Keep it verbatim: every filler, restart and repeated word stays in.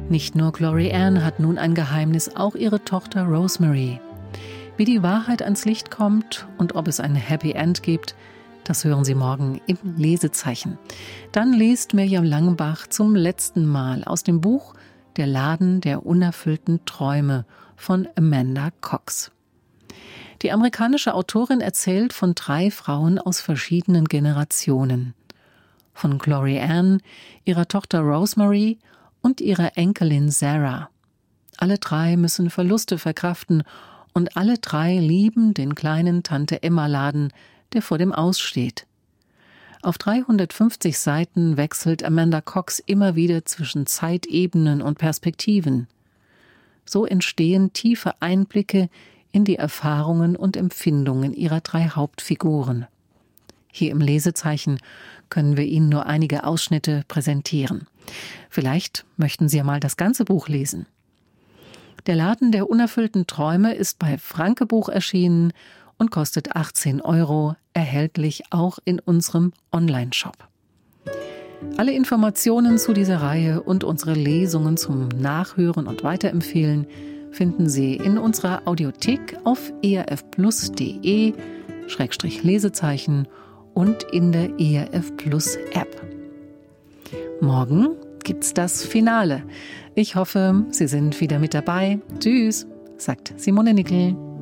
Nicht nur Glory Ann hat nun ein Geheimnis, auch ihre Tochter Rosemary. Wie die Wahrheit ans Licht kommt und ob es ein Happy End gibt, das hören Sie morgen im Lesezeichen. Dann liest Mirjam Langenbach zum letzten Mal aus dem Buch Der Laden der unerfüllten Träume von Amanda Cox. Die amerikanische Autorin erzählt von drei Frauen aus verschiedenen Generationen. Von Glory Ann, ihrer Tochter Rosemary und ihrer Enkelin Sarah. Alle drei müssen Verluste verkraften und alle drei lieben den kleinen Tante-Emma-Laden, der vor dem Aus steht. Auf dreihundertfünfzig Seiten wechselt Amanda Cox immer wieder zwischen Zeitebenen und Perspektiven. So entstehen tiefe Einblicke in die Erfahrungen und Empfindungen ihrer drei Hauptfiguren. Hier im Lesezeichen können wir Ihnen nur einige Ausschnitte präsentieren. Vielleicht möchten Sie ja mal das ganze Buch lesen. Der Laden der unerfüllten Träume ist bei Franke Buch erschienen und kostet achtzehn Euro, erhältlich auch in unserem Online-Shop. Alle Informationen zu dieser Reihe und unsere Lesungen zum Nachhören und Weiterempfehlen finden Sie in unserer Audiothek auf erfplus.de Schrägstrich Lesezeichen und in der E R F Plus App. Morgen gibt's das Finale. Ich hoffe, Sie sind wieder mit dabei. Tschüss, sagt Simone Nickel.